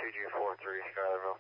2G43, Schuylerville.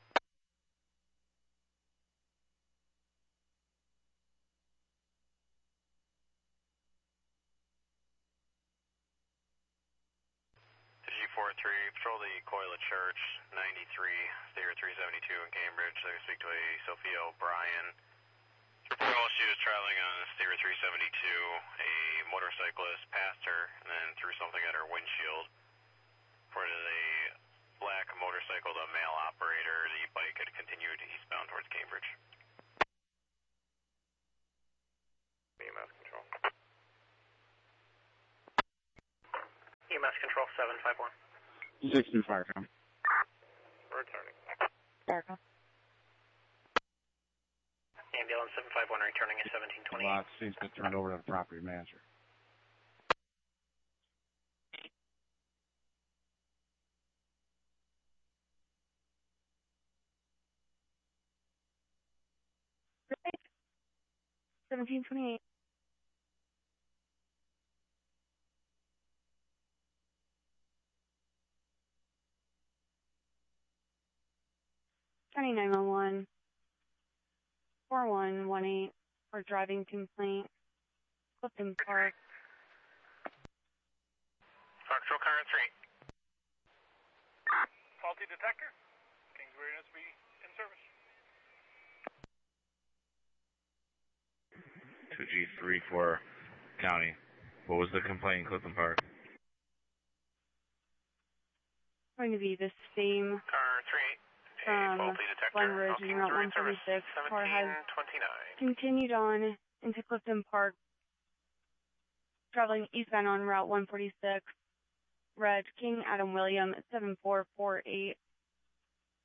G43, patrol the Coila Church, 93, Theater 372 in Cambridge. I speak to a Sophia O'Brien. Patrol, she was traveling on Theater 372. A motorcyclist passed her and then threw something at her windshield. Reported a black motorcycle to a male operator. The bike had continued eastbound towards Cambridge. EMS control. EMS control 751. 625, Farcom. Returning. Farcom. Ambulance 751 returning at 1720. Lot seems to turn over to the property manager. Right. 1728. County 911. 4118 for driving complaint. Clifton Park. Foxtrot current 3. Faulty detector. Kingsbury NSB in service. 2G34 County. What was the complaint in Clifton Park? Going to be the same Car 3. from Faulty detector. Glen Ridge and Route 146. Car has 1729. continued on into Clifton Park, traveling eastbound on Route 146. Red King Adam William 7448.